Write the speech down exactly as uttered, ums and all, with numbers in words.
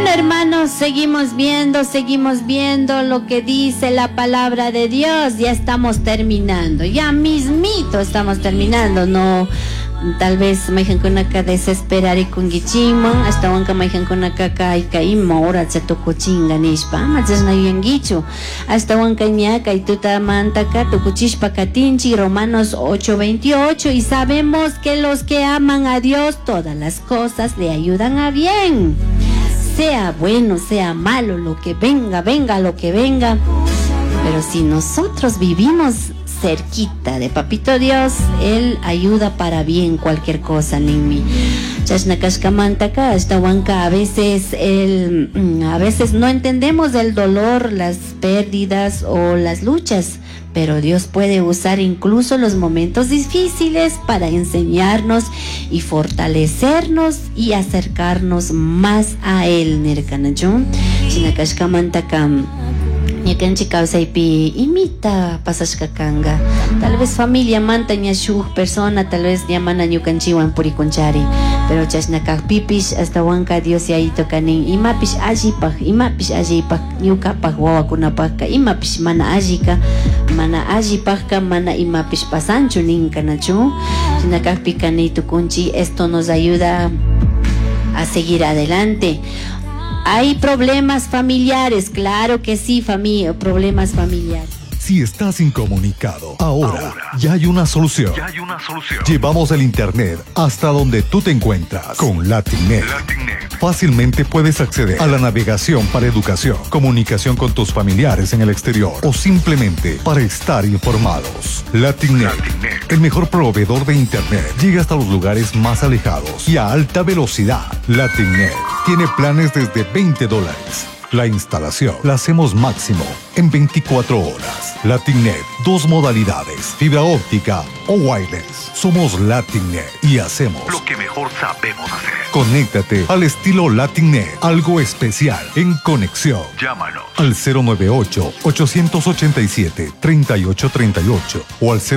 Bueno, hermanos, seguimos viendo, seguimos viendo lo que dice la palabra de Dios. Ya estamos terminando, ya mismito estamos terminando, no. Tal vez me dijeron con acá desesperar y con gichiman, hasta wanka me dijeron con acá kai kai mora se tocó chinga nispa, más es no yengichu, hasta wanka ñaca y tuta mantaka tukuchishpa katinchi, Romanos ocho veintiocho, y sabemos que los que aman a Dios todas las cosas le ayudan a bien, sea bueno, sea malo, lo que venga, venga lo que venga. Pero si nosotros vivimos cerquita de Papito Dios, Él ayuda para bien cualquier cosa, Nimi. Chashnakashkamantaka, hasta Huanca, a veces el, a veces no entendemos el dolor, las pérdidas o las luchas, pero Dios puede usar incluso los momentos difíciles para enseñarnos y fortalecernos y acercarnos más a Él. Nirkanachun, Chinakashkamantaka. Ñakanchi kawsaypi imita pasashkakanga. Tal vez familia manta ña shuk persona, tal vez ña mana ñukanchiwan purikunchari. Pero chashnakakpipish hasta wanka Dios yaito kanin imapish allipaj, imapish allipaj ñukapaj wawakunapajka, imapish mana allika, mana allipajka, mana imapish pasanchu ninkanachu. Chinakakpi kanitukunchi, esto nos ayuda a seguir adelante. Hay problemas familiares, claro que sí, familia, problemas familiares. Si estás incomunicado, ahora, ahora ya hay una solución. Ya hay una solución. Llevamos el internet hasta donde tú te encuentras con Latinnet. Latinnet. Fácilmente puedes acceder a la navegación para educación, comunicación con tus familiares en el exterior o simplemente para estar informados. Latinnet, Latinnet, el mejor proveedor de internet, llega hasta los lugares más alejados y a alta velocidad. Latinnet tiene planes desde veinte dólares. La instalación la hacemos máximo en veinticuatro horas. Latinnet, dos modalidades, fibra óptica o wireless. Somos Latinnet y hacemos lo que mejor sabemos hacer. Conéctate al estilo Latinnet, algo especial en conexión. Llámanos al cero nueve ocho, ocho ocho siete, tres ocho tres ocho o al